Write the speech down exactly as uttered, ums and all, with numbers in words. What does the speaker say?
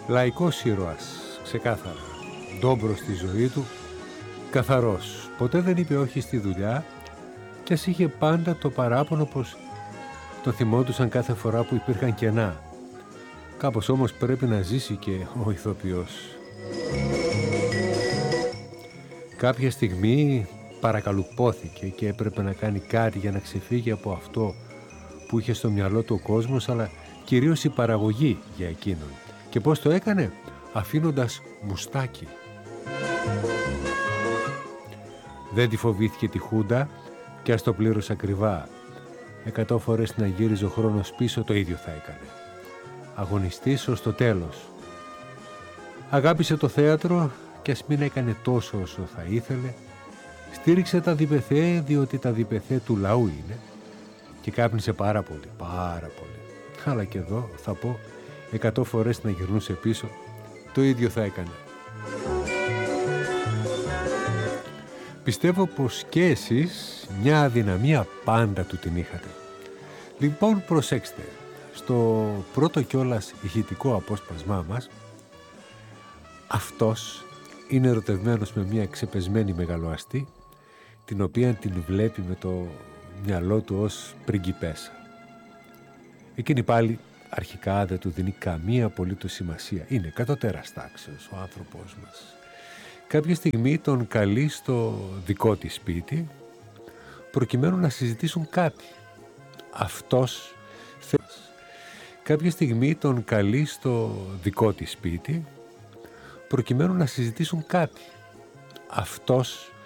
Λαϊκός ήρωας, ξεκάθαρα. Ντόμπρος στη ζωή του, καθαρός. Ποτέ δεν είπε όχι στη δουλειά και ας είχε πάντα το παράπονο πως το θυμόντουσαν κάθε φορά που υπήρχαν κενά. Κάπως όμως πρέπει να ζήσει και ο ηθοποιός. Κάποια στιγμή παρακαλουπώθηκε και έπρεπε να κάνει κάτι για να ξεφύγει από αυτό που είχε στο μυαλό του ο κόσμος, αλλά κυρίως η παραγωγή για εκείνον. Και πώς το έκανε? Αφήνοντας μουστάκι. Δεν τη φοβήθηκε τη Χούντα και ας το πλήρωσε ακριβά. Εκατό φορές να γύριζε ο χρόνος πίσω, το ίδιο θα έκανε. Αγωνιστής ως το τέλος. Αγάπησε το θέατρο και ας μην έκανε τόσο όσο θα ήθελε. Στήριξε τα διπεθέ διότι τα διπεθέ του λαού είναι. Και κάπνισε πάρα πολύ, πάρα πολύ. Αλλά και εδώ θα πω, εκατό φορές να γυρνούσε πίσω, το ίδιο θα έκανε. Πιστεύω πως και εσείς μια αδυναμία πάντα του την είχατε. Λοιπόν, προσέξτε, στο πρώτο κιόλας ηχητικό απόσπασμά μας, αυτός είναι ερωτευμένος με μια ξεπεσμένη μεγαλοαστή, την οποία την βλέπει με το μυαλό του ως πριγκιπέσα. Εκείνη πάλι αρχικά δεν του δίνει καμία απολύτως σημασία. Είναι κατωτέρας τάξεως ο άνθρωπός μας. Κάποια στιγμή τον καλεί στο δικό της σπίτι προκειμένου να συζητήσουν κάτι. Αυτός Κάποια στιγμή τον καλεί στο δικό της σπίτι προκειμένου να συζητήσουν κάτι. Αυτός